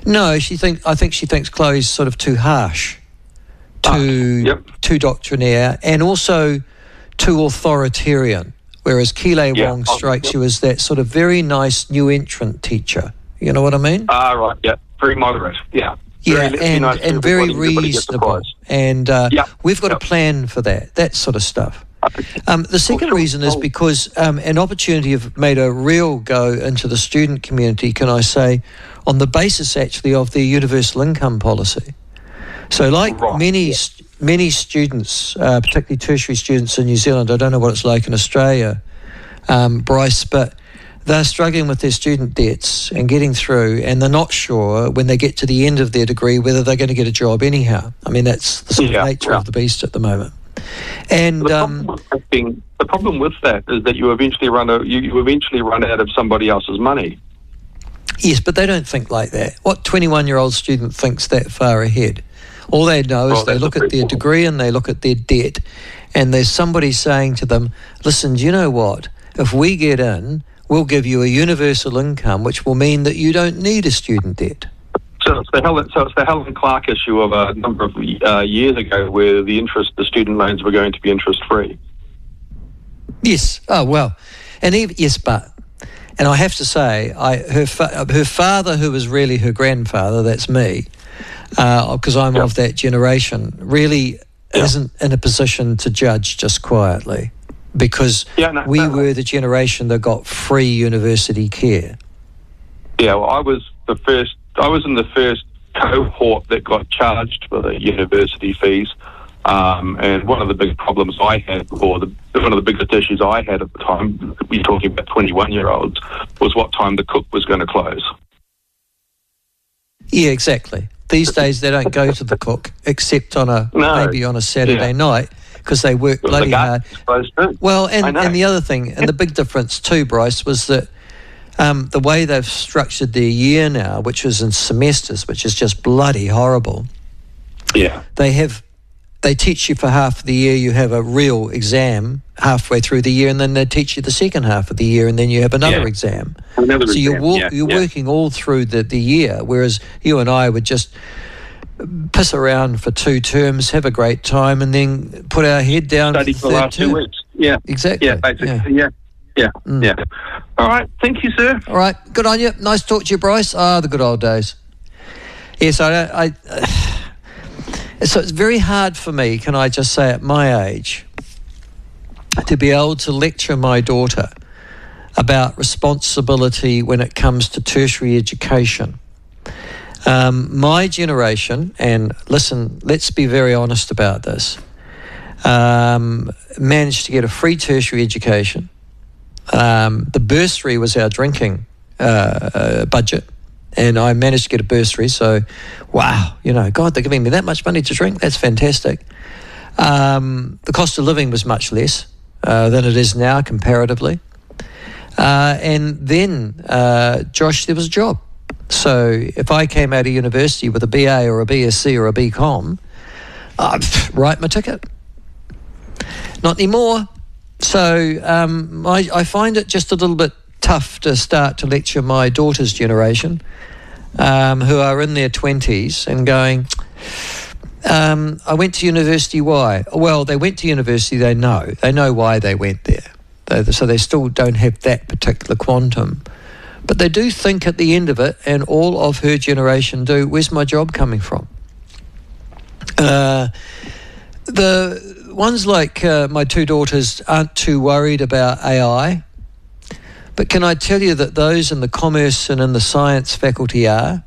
No, I think she thinks Chloe's sort of too harsh, too doctrinaire, and also too authoritarian. Whereas Keeley Wong strikes you as that sort of very nice new entrant teacher. You know what I mean? Right, yeah. Very moderate, yeah. Yeah, and very reasonable. And we've got a plan for that sort of stuff. The second reason is because an opportunity have made a real go into the student community, can I say, on the basis actually of the universal income policy. So like many students, particularly tertiary students in New Zealand, I don't know what it's like in Australia, Bryce, but they're struggling with their student debts and getting through, and they're not sure when they get to the end of their degree whether they're going to get a job anyhow. I mean, that's the sort of nature of the beast at the moment. And the problem with that is that you eventually run out of somebody else's money. Yes, but they don't think like that. What 21-year-old student thinks that far ahead? All they know is they look at their degree and they look at their debt, and there's somebody saying to them, listen, do you know what? If we get in, we'll give you a universal income, which will mean that you don't need a student debt. So it's the Helen Clark issue of a number of years ago, where the student loans were going to be interest-free. Yes. Oh, well. And I have to say, her father, who was really her grandfather, that's me, because I'm of that generation, really isn't in a position to judge just quietly, because we were the generation that got free university care. Yeah, well, I was in the first cohort that got charged for the university fees, and one of the big problems I had, one of the biggest issues I had at the time, we're talking about 21-year-olds, was what time the cook was going to close. Yeah, exactly. These days they don't go to the cook except maybe on a Saturday night, because they work bloody hard. Well, and the other thing, and the big difference too, Bryce, was that the way they've structured their year now, which is in semesters, which is just bloody horrible. Yeah. They teach you for half of the year, you have a real exam halfway through the year, and then they teach you the second half of the year, and then you have another exam. You're working all through the year, whereas you and I would just piss around for 2 terms, have a great time, and then put our head down study for the last 2 weeks. Yeah. Exactly. Yeah, basically, yeah. All right, thank you, sir. All right, good on you. Nice to talk to you, Bryce. The good old days. Yes, so it's very hard for me, can I just say, at my age, to be able to lecture my daughter about responsibility when it comes to tertiary education. My generation, and listen, let's be very honest about this, managed to get a free tertiary education. The bursary was our drinking budget, and I managed to get a bursary, so wow, God, they're giving me that much money to drink, that's fantastic. The cost of living was much less than it is now comparatively. And then, Josh, there was a job. So if I came out of university with a BA or a BSc or a BCom, I'd write my ticket. Not anymore. So I find it just a little bit tough to start to lecture my daughter's generation, who are in their 20s and going, I went to university, why? Well, they went to university, they know why they went there. So they still don't have that particular quantum. But they do think at the end of it, and all of her generation do, where's my job coming from? The ones like my 2 daughters aren't too worried about AI, but can I tell you that those in the commerce and in the science faculty are?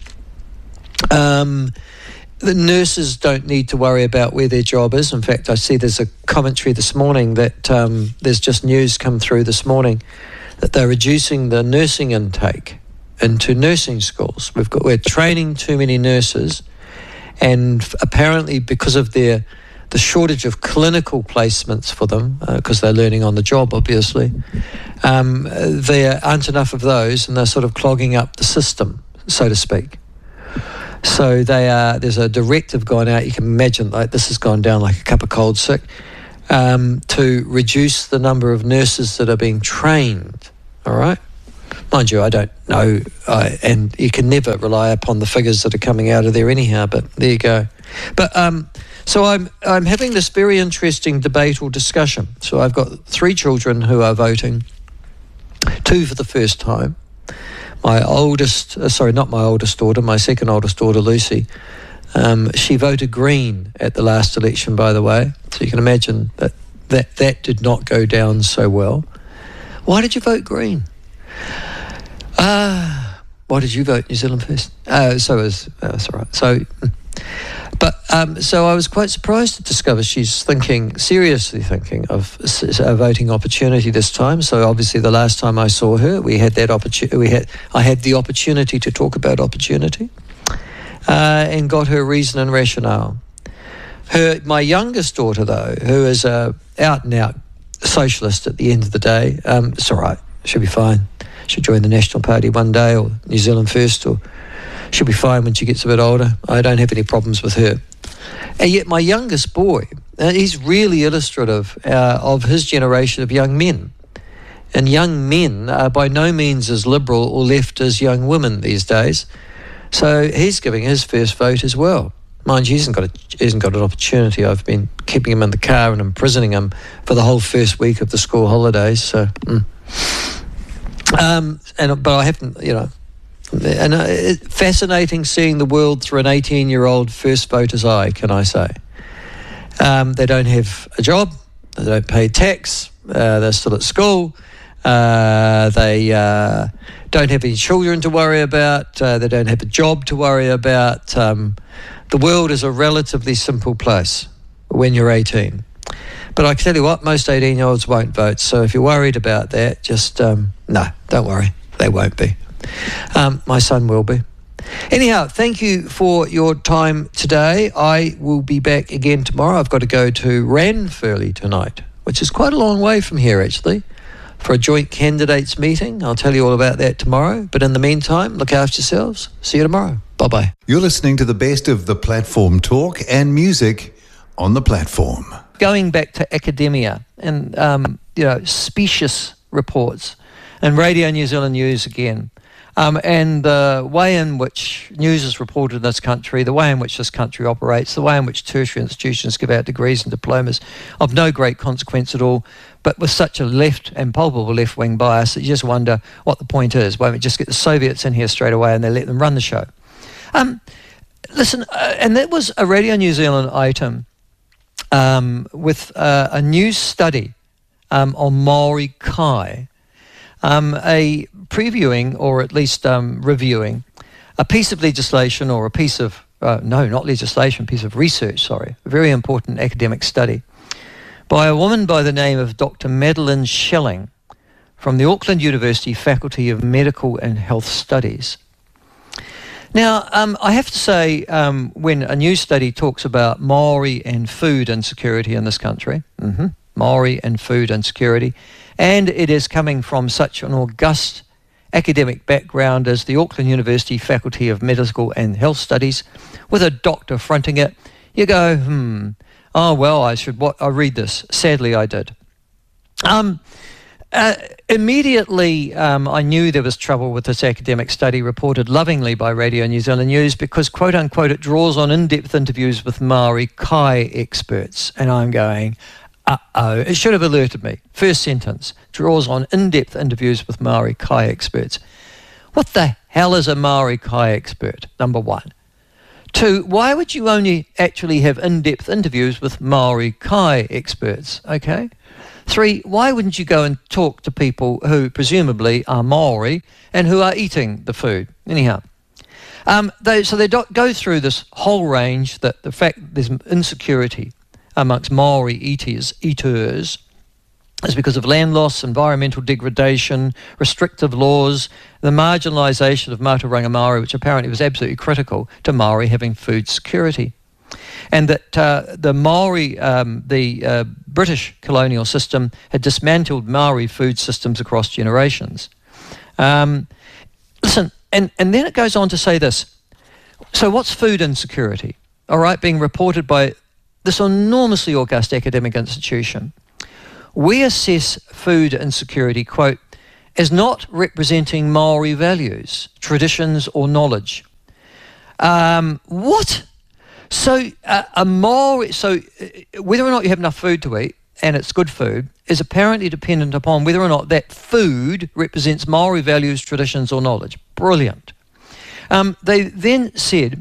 The nurses don't need to worry about where their job is. In fact, I see there's a commentary this morning that there's just news come through this morning that they're reducing the nursing intake into nursing schools. We're training too many nurses, and apparently because of the shortage of clinical placements for them, because they're learning on the job, obviously, there aren't enough of those, and they're sort of clogging up the system, so to speak. So there's a directive gone out, you can imagine, like this has gone down like a cup of cold sick, to reduce the number of nurses that are being trained, all right? Mind you, I don't know, and you can never rely upon the figures that are coming out of there anyhow, but there you go. But so I'm having this very interesting debate or discussion. So I've got 3 children who are voting, 2 for the first time. My oldest, not my oldest daughter, my second oldest daughter, Lucy, she voted Green at the last election, by the way. So you can imagine that did not go down so well. Why did you vote Green? Why did you vote New Zealand First? That's all right. So I was quite surprised to discover she's seriously thinking of a voting opportunity this time. So obviously, the last time I saw her, I had the opportunity to talk about opportunity, and got her reason and rationale. My youngest daughter, though, who is a out and out socialist at the end of the day, it's all right. She'll be fine. She'll join the National Party one day, or New Zealand First, or she'll be fine when she gets a bit older. I don't have any problems with her. And yet my youngest boy, he's really illustrative of his generation of young men. And young men are by no means as liberal or left as young women these days. So he's giving his first vote as well. Mind you, he hasn't got an opportunity. I've been keeping him in the car and imprisoning him for the whole first week of the school holidays. So, but I haven't, and it's fascinating seeing the world through an 18-year-old first voter's eye, can I say. They don't have a job, they don't pay tax, they're still at school, they don't have any children to worry about, they don't have a job to worry about. The world is a relatively simple place when you're 18. But I can tell you what, most 18-year-olds won't vote. So if you're worried about that, just, no, don't worry. They won't be. My son will be. Anyhow, thank you for your time today. I will be back again tomorrow. I've got to go to Ranfurly tonight, which is quite a long way from here, actually, for a joint candidates meeting. I'll tell you all about that tomorrow. But in the meantime, look after yourselves. See you tomorrow. Bye-bye. You're listening to the best of the platform talk and music on the platform. Going back to academia and, specious reports and Radio New Zealand News again, and the way in which news is reported in this country, the way in which this country operates, the way in which tertiary institutions give out degrees and diplomas of no great consequence at all, but with such a left and palpable left-wing bias that you just wonder what the point is. Why don't we just get the Soviets in here straight away and they let them run the show? Listen, and that was a Radio New Zealand item with a news study on Maori Kai, a previewing, or at least reviewing, a piece of legislation, or a piece of, piece of research, a very important academic study by a woman by the name of Dr. Madeline Schelling from the Auckland University Faculty of Medical and Health Studies. Now, I have to say, when a news study talks about Maori and food insecurity in this country, Maori and food insecurity, and it is coming from such an august academic background as the Auckland University Faculty of Medical and Health Studies, with a doctor fronting it, you go, I read this. Sadly, I did. Immediately, I knew there was trouble with this academic study reported lovingly by Radio New Zealand News because, quote unquote, it draws on in-depth interviews with Maori Kai experts. And I'm going, uh-oh, it should have alerted me. First sentence, draws on in-depth interviews with Maori Kai experts. What the hell is a Maori Kai expert, number one? 2, why would you only actually have in-depth interviews with Maori Kai experts, okay? 3, why wouldn't you go and talk to people who presumably are Maori and who are eating the food? Anyhow, they go through this whole range, that the fact that there's insecurity amongst Maori eaters is because of land loss, environmental degradation, restrictive laws, the marginalisation of Mātauranga Māori, which apparently was absolutely critical to Māori having food security. And that the Maori, the British colonial system had dismantled Maori food systems across generations. Listen, and then it goes on to say this. So what's food insecurity? All right, being reported by this enormously august academic institution. We assess food insecurity, quote, as not representing Maori values, traditions, or knowledge. What? So whether or not you have enough food to eat, and it's good food, is apparently dependent upon whether or not that food represents Maori values, traditions, or knowledge. Brilliant. They then said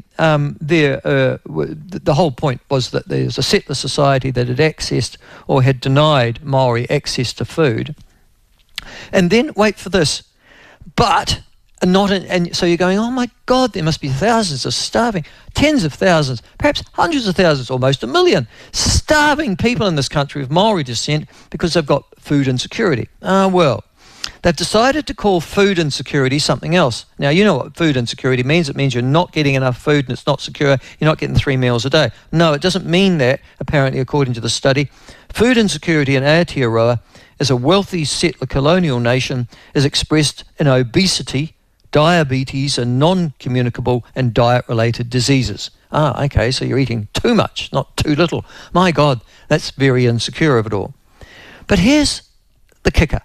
the whole point was that there's a settler society that had accessed or had denied Maori access to food. And then, wait for this, but not in, and so you're going, oh my God, there must be thousands of starving, tens of thousands, perhaps hundreds of thousands, almost a million starving people in this country of Maori descent because they've got food insecurity. Well, they've decided to call food insecurity something else. Now, you know what food insecurity means. It means you're not getting enough food and it's not secure. You're not getting 3 meals a day. No, it doesn't mean that, apparently, according to the study. Food insecurity in Aotearoa, as a wealthy settler colonial nation, is expressed in obesity, diabetes, and non-communicable and diet-related diseases. Okay, so you're eating too much, not too little. My God, that's very insecure of it all. But here's the kicker.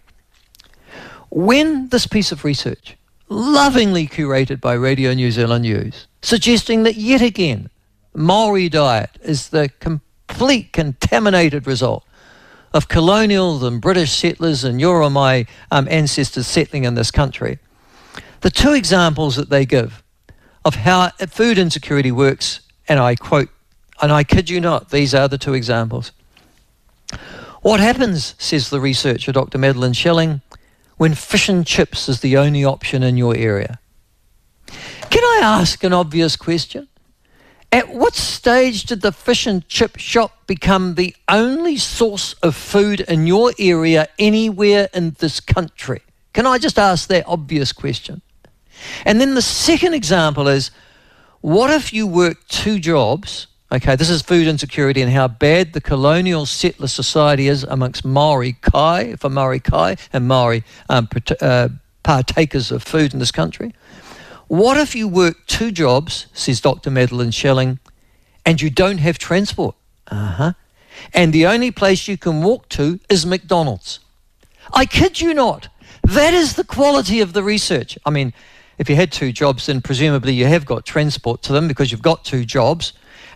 When this piece of research, lovingly curated by Radio New Zealand News, suggesting that yet again Maori diet is the complete contaminated result of colonial and British settlers and your or my ancestors settling in this country, the two examples that they give of how food insecurity works, and I quote, and I kid you not, these are the two examples. What happens, says the researcher Dr. Madeline Schelling, when fish and chips is the only option in your area? Can I ask an obvious question? At what stage did the fish and chip shop become the only source of food in your area anywhere in this country? Can I just ask that obvious question? And then the second example is, what if you work 2 jobs? Okay, this is food insecurity and how bad the colonial settler society is amongst Maori Kai, for Maori Kai and Maori partakers of food in this country. What if you work 2 jobs, says Dr. Madeline Schelling, and you don't have transport? And the only place you can walk to is McDonald's. I kid you not. That is the quality of the research. I mean, if you had 2 jobs, then presumably you have got transport to them because you've got 2 jobs.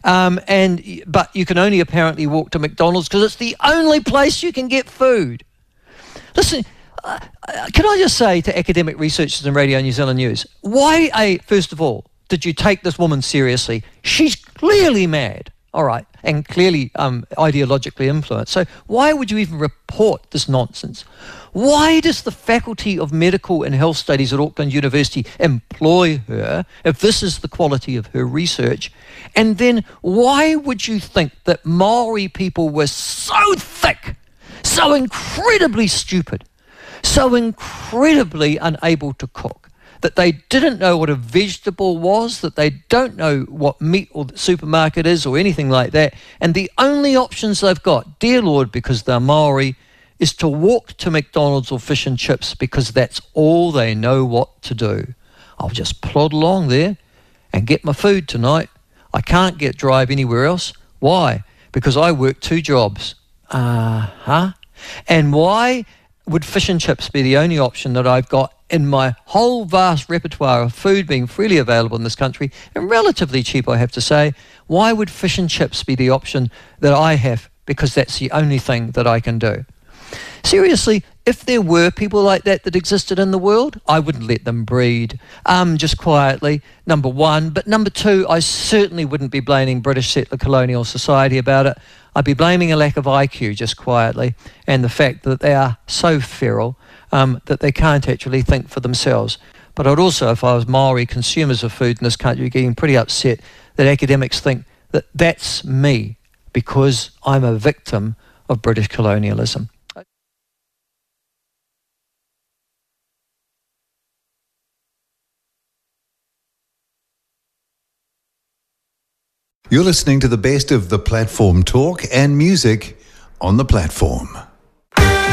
But you can only apparently walk to McDonald's because it's the only place you can get food. Listen, can I just say to academic researchers in Radio New Zealand News, why, first of all, did you take this woman seriously? She's clearly mad, all right, and clearly ideologically influenced. So why would you even report this nonsense? Why does the Faculty of Medical and Health Studies at Auckland University employ her if this is the quality of her research? And then why would you think that Maori people were so thick, so incredibly stupid, so incredibly unable to cook, that they didn't know what a vegetable was, that they don't know what meat or the supermarket is or anything like that, and the only options they've got, dear Lord, because they're Maori, is to walk to McDonald's or fish and chips because that's all they know what to do. I'll just plod along there and get my food tonight. I can't drive anywhere else. Why? Because I work 2 jobs. And why would fish and chips be the only option that I've got in my whole vast repertoire of food being freely available in this country and relatively cheap, I have to say? Why would fish and chips be the option that I have? Because that's the only thing that I can do. Seriously, if there were people like that existed in the world, I wouldn't let them breed, just quietly, number one. But number two, I certainly wouldn't be blaming British settler colonial society about it. I'd be blaming a lack of IQ, just quietly, and the fact that they are so feral that they can't actually think for themselves. But I'd also, if I was Maori consumers of food in this country, getting pretty upset that academics think that that's me because I'm a victim of British colonialism. You're listening to the best of the platform talk and music on the platform.